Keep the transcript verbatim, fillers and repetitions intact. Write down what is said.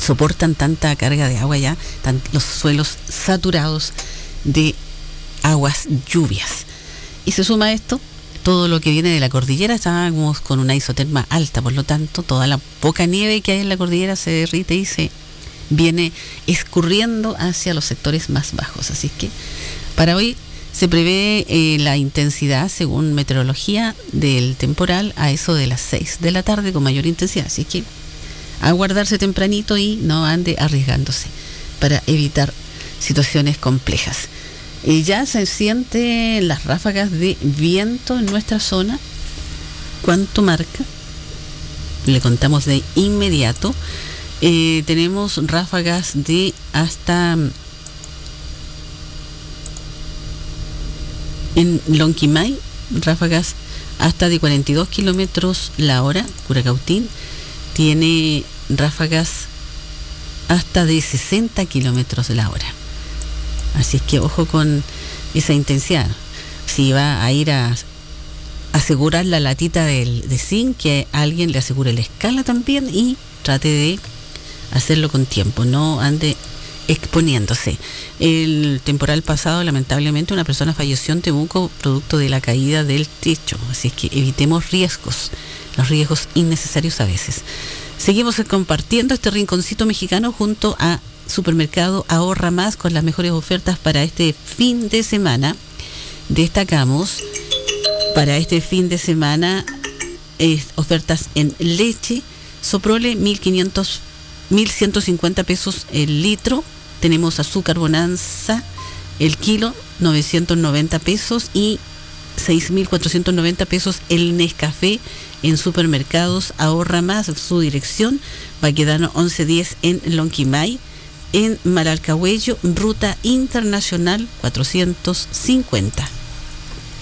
soportan tanta carga de agua ya, tan, los suelos saturados de aguas lluvias. Y se suma a esto todo lo que viene de la cordillera. Estamos con una isoterma alta, por lo tanto toda la poca nieve que hay en la cordillera se derrite y se viene escurriendo hacia los sectores más bajos. Así que para hoy se prevé eh, la intensidad, según meteorología, del temporal a eso de las seis de la tarde con mayor intensidad. Así que a guardarse tempranito y no ande arriesgándose para evitar situaciones complejas. Y ya se sienten las ráfagas de viento en nuestra zona. ¿Cuánto marca? Le contamos de inmediato. Eh, tenemos ráfagas de hasta... En Lonquimay, ráfagas hasta de cuarenta y dos kilómetros la hora. Curacautín tiene ráfagas hasta de sesenta kilómetros la hora. Así es que ojo con esa intensidad. Si va a ir a asegurar la latita del, de zinc, que alguien le asegure la escala también y trate de hacerlo con tiempo, no ande exponiéndose. El temporal pasado, lamentablemente, una persona falleció en Temuco producto de la caída del techo, así es que evitemos riesgos, los riesgos innecesarios a veces. Seguimos compartiendo este rinconcito mexicano junto a Supermercado Ahorra Más con las mejores ofertas para este fin de semana. Destacamos para este fin de semana eh, ofertas en leche, Soprole mil quinientos, mil ciento cincuenta pesos el litro. Tenemos azúcar Bonanza el kilo, novecientos noventa pesos, y seis mil cuatrocientos noventa pesos el Nescafé en Supermercados Ahorra Más. Su dirección, Baquedano once diez en Lonquimay, en Maralcahuello, Ruta Internacional cuatrocientos cincuenta.